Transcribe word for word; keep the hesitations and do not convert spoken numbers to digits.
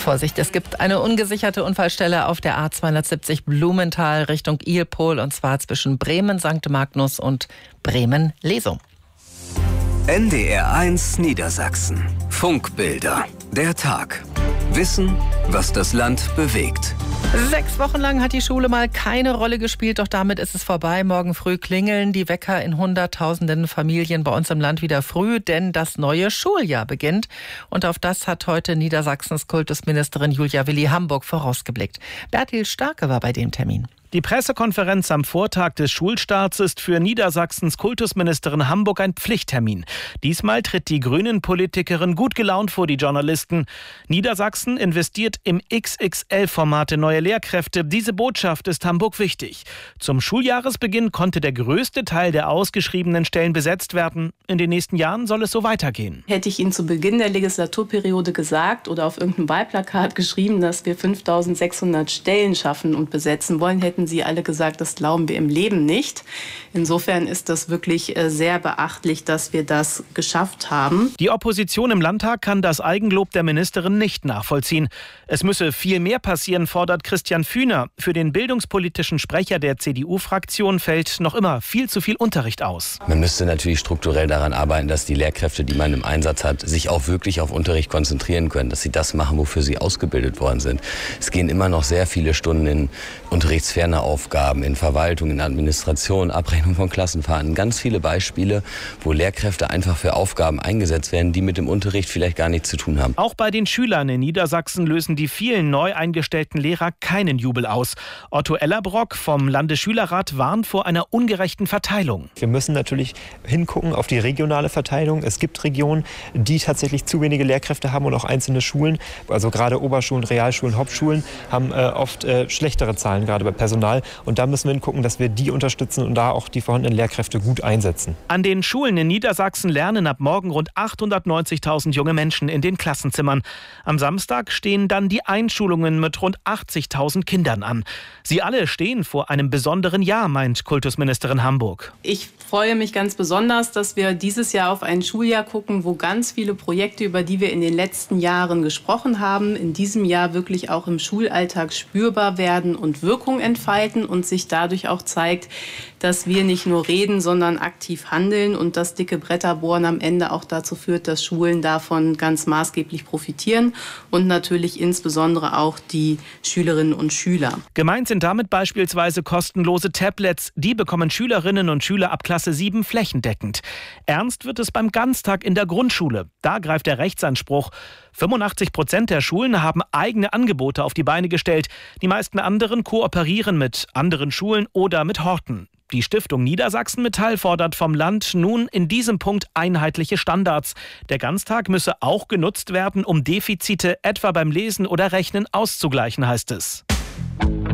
Vorsicht, es gibt eine ungesicherte Unfallstelle auf der A zweihundertsiebzig Blumenthal Richtung Ilpol, und zwar zwischen Bremen Sankt Magnus und Bremen Lesum. N D R eins Niedersachsen. Funkbilder. Der Tag. Wissen, was das Land bewegt. Sechs Wochen lang hat die Schule mal keine Rolle gespielt, doch damit ist es vorbei. Morgen früh klingeln die Wecker in hunderttausenden Familien bei uns im Land wieder früh, denn das neue Schuljahr beginnt. Und auf das hat heute Niedersachsens Kultusministerin Julia Willi-Hamburg vorausgeblickt. Bertil Starke war bei dem Termin. Die Pressekonferenz am Vortag des Schulstarts ist für Niedersachsens Kultusministerin Hamburg ein Pflichttermin. Diesmal tritt die Grünen-Politikerin gut gelaunt vor die Journalisten. Niedersachsen investiert im X X L-Format in neue Lehrkräfte. Diese Botschaft ist Hamburg wichtig. Zum Schuljahresbeginn konnte der größte Teil der ausgeschriebenen Stellen besetzt werden. In den nächsten Jahren soll es so weitergehen. Hätte ich Ihnen zu Beginn der Legislaturperiode gesagt oder auf irgendeinem Wahlplakat geschrieben, dass wir fünftausendsechshundert Stellen schaffen und besetzen wollen, hätten Sie alle gesagt, das glauben wir im Leben nicht. Insofern ist das wirklich sehr beachtlich, dass wir das geschafft haben. Die Opposition im Landtag kann das Eigenlob der Ministerin nicht nachvollziehen. Es müsse viel mehr passieren, fordert Christian Fühner. Für den bildungspolitischen Sprecher der C D U-Fraktion fällt noch immer viel zu viel Unterricht aus. Man müsste natürlich strukturell daran arbeiten, dass die Lehrkräfte, die man im Einsatz hat, sich auch wirklich auf Unterricht konzentrieren können, dass sie das machen, wofür sie ausgebildet worden sind. Es gehen immer noch sehr viele Stunden in unterrichtsferne Aufgaben, in Verwaltung, in Administration, Abrechnung von Klassenfahrten. Ganz viele Beispiele, wo Lehrkräfte einfach für Aufgaben eingesetzt werden, die mit dem Unterricht vielleicht gar nichts zu tun haben. Auch bei den Schülern in Niedersachsen lösen die vielen neu eingestellten Lehrer keinen Jubel aus. Otto Ellerbrock vom Landesschülerrat warnt vor einer ungerechten Verteilung. Wir müssen natürlich hingucken auf die regionale Verteilung. Es gibt Regionen, die tatsächlich zu wenige Lehrkräfte haben und auch einzelne Schulen, also gerade Oberschulen, Realschulen, Hauptschulen, haben äh, oft äh, schlechtere Zahlen, gerade bei Personal. Und da müssen wir hingucken, dass wir die unterstützen und da auch die vorhandenen Lehrkräfte gut einsetzen. An den Schulen in Niedersachsen lernen ab morgen rund achthundertneunzigtausend junge Menschen in den Klassenzimmern. Am Samstag stehen dann die Einschulungen mit rund achtzigtausend Kindern an. Sie alle stehen vor einem besonderen Jahr, meint Kultusministerin Hamburg. Ich freue mich ganz besonders, dass wir dieses Jahr auf ein Schuljahr gucken, wo ganz viele Projekte, über die wir in den letzten Jahren gesprochen haben, in diesem Jahr wirklich auch im Schulalltag spürbar werden und Wirkung entfalten und sich dadurch auch zeigt, dass wir nicht nur reden, sondern aktiv handeln und das dicke Bretterbohren am Ende auch dazu führt, dass Schulen davon ganz maßgeblich profitieren und natürlich insbesondere auch die Schülerinnen und Schüler. Gemeint sind damit beispielsweise kostenlose Tablets. Die bekommen Schülerinnen und Schüler ab Klasse sieben flächendeckend. Ernst wird es beim Ganztag in der Grundschule. Da greift der Rechtsanspruch. fünfundachtzig Prozent der Schulen haben eigene Angebote auf die Beine gestellt. Die meisten anderen kooperieren mit anderen Schulen oder mit Horten. Die Stiftung Niedersachsen Metall fordert vom Land nun in diesem Punkt einheitliche Standards. Der Ganztag müsse auch genutzt werden, um Defizite etwa beim Lesen oder Rechnen auszugleichen, heißt es.